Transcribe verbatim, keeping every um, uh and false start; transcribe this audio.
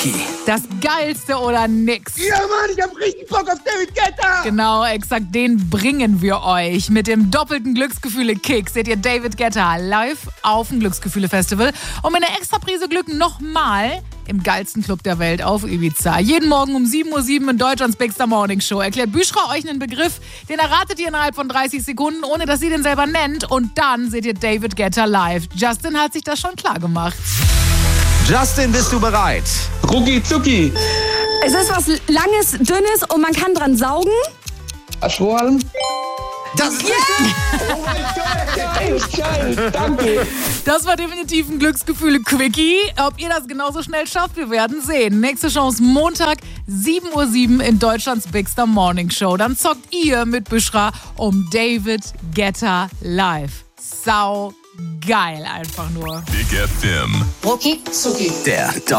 Das Geilste oder nix? Ja, Mann, ich hab richtig Bock auf David Guetta. Genau, exakt, den bringen wir euch. Mit dem doppelten Glücksgefühle-Kick seht ihr David Guetta live auf dem Glücksgefühle-Festival. Und mit einer extra Prise Glück nochmal im geilsten Club der Welt auf Ibiza. Jeden Morgen um sieben Uhr sieben in Deutschlands Big Star Morning Show erklärt Büschra euch einen Begriff, den erratet ihr innerhalb von dreißig Sekunden, ohne dass ihr den selber nennt. Und dann seht ihr David Guetta live. Justin hat sich das schon klar gemacht. Justin, bist du bereit? Rucki zucki. Es ist was Langes, Dünnes und man kann dran saugen. Strohhalm. Das ist Oh mein Gott, geil, geil, danke. Das war definitiv ein Glücksgefühle-Quickie. Ob ihr das genauso schnell schafft, wir werden sehen. Nächste Chance Montag, sieben Uhr sieben in Deutschlands Big Star Morning Show. Dann zockt ihr mit Büschra um David Guetta live. Sau geil einfach nur. Big F M. Rucki zucki. der